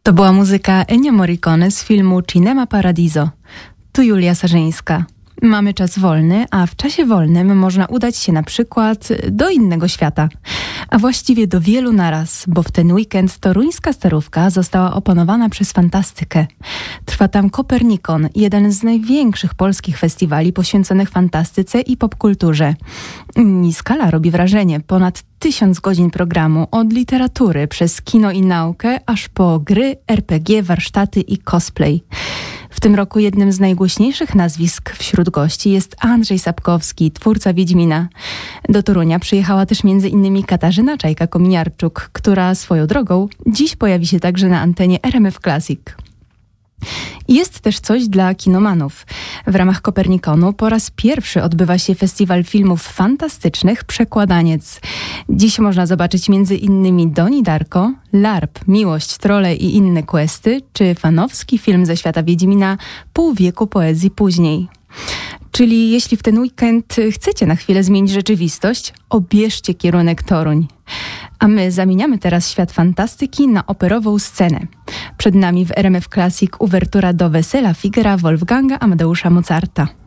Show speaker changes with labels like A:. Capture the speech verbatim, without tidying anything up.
A: To była muzyka Ennio Morricone z filmu Cinema Paradiso. Tu Julia Sarzyńska. Mamy czas wolny, a w czasie wolnym można udać się na przykład do innego świata. A właściwie do wielu naraz, bo w ten weekend toruńska Starówka została opanowana przez fantastykę. Trwa tam Kopernikon, jeden z największych polskich festiwali poświęconych fantastyce i popkulturze. I skala robi wrażenie. Ponad tysiąc godzin programu, od literatury przez kino i naukę, aż po gry, er pe gie, warsztaty i cosplay. W tym roku jednym z najgłośniejszych nazwisk wśród gości jest Andrzej Sapkowski, twórca Wiedźmina. Do Torunia przyjechała też między innymi Katarzyna Czajka-Kominiarczuk, która swoją drogą dziś pojawi się także na antenie er em efu Classic. Jest też coś dla kinomanów. W ramach Kopernikonu po raz pierwszy odbywa się festiwal filmów fantastycznych Przekładaniec. Dziś można zobaczyć między innymi Doni Darko, larp, Miłość, Trolle i inne questy, czy fanowski film ze świata Wiedźmina Pół wieku poezji później. Czyli jeśli w ten weekend chcecie na chwilę zmienić rzeczywistość, obierzcie kierunek Toruń. A my zamieniamy teraz świat fantastyki na operową scenę. Przed nami w er em efu Classic uwertura do Wesela Figera Wolfganga Amadeusza Mozarta.